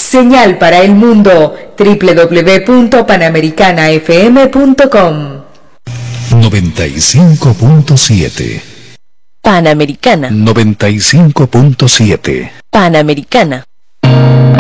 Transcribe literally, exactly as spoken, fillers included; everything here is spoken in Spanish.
Señal para el mundo, doble u doble u doble u punto panamericana f m punto com. noventa y cinco punto siete. Panamericana. noventa y cinco punto siete. Panamericana.